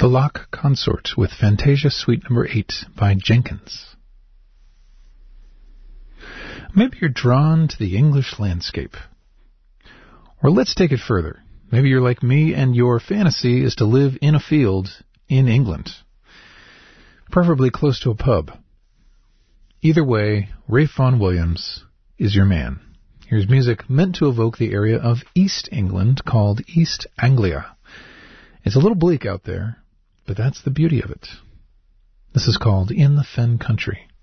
The Loch Consort with Fantasia Suite No. 8 by Jenkins. Maybe you're drawn to the English landscape. Or let's take it further. Maybe you're like me and your fantasy is to live in a field in England, preferably close to a pub. Either way, Ralph Vaughan Williams is your man. Here's music meant to evoke the area of East England called East Anglia. It's a little bleak out there, but that's the beauty of it. This is called In the Fen Country.